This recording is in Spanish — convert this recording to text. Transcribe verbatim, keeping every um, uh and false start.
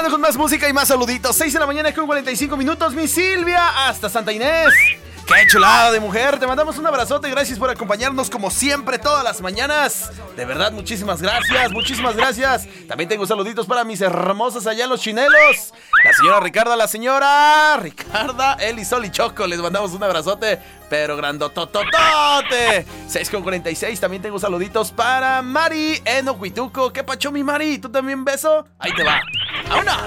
continuando con más música y más saluditos. seis de la mañana con cuarenta y cinco minutos, mi Silvia, hasta Santa Inés. ¡Qué chulada de mujer! Te mandamos un abrazote, gracias por acompañarnos como siempre todas las mañanas. De verdad, muchísimas gracias, muchísimas gracias. También tengo saluditos para mis hermosas allá en Los Chinelos. La señora Ricarda, la señora Ricarda, Eli, Sol y Choco. Les mandamos un abrazote, pero grandotototote. seis con cuarenta y seis, también tengo saluditos para Mari en Ocuituco. ¿Qué pacho, mi Mari? ¿Tú también beso? Ahí te va. ¡Vámonos!